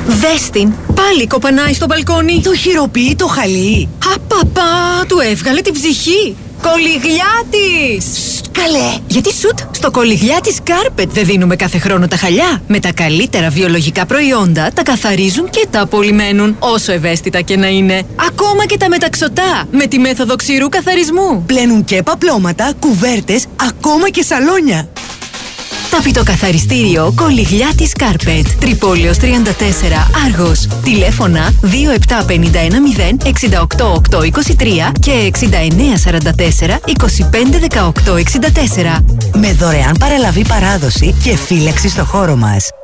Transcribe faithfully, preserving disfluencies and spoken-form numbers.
Δες την, πάλι κοπανάει στο μπαλκόνι. Το χειροποιεί το χαλί. Απαπα, του έβγαλε την ψυχή. Κολιγλιάτης! Καλέ! Γιατί σουτ, στο Κολιγλιάτης Carpet δεν δίνουμε κάθε χρόνο τα χαλιά. Με τα καλύτερα βιολογικά προϊόντα τα καθαρίζουν και τα απολυμμένουν, όσο ευαίσθητα και να είναι. Ακόμα και τα μεταξωτά, με τη μέθοδο ξηρού καθαρισμού. Πλένουν και παπλώματα, κουβέρτες, ακόμα και σαλόνια. Ταπητοκαθαριστήριο Κολιγλιάτης Carpet. Τρυπόλεως τριάντα τέσσερα Άργος. Τηλέφωνα δύο επτά πέντε ένα μηδέν εξήντα οκτώ οκτώ είκοσι τρία και εξήντα εννέα σαράντα τέσσερα είκοσι πέντε δεκαοκτώ εξήντα τέσσερα. Με δωρεάν παραλαβή παράδοση και φύλαξη στο χώρο μας.